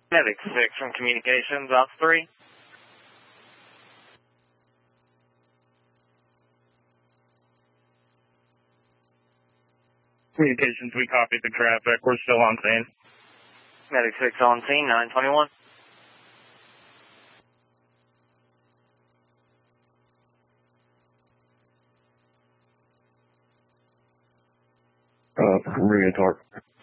Medic 6 from Communications, Ops 3. Communications, we copied the traffic. We're still on scene. Medic 6 on scene, 921. Ring and talk.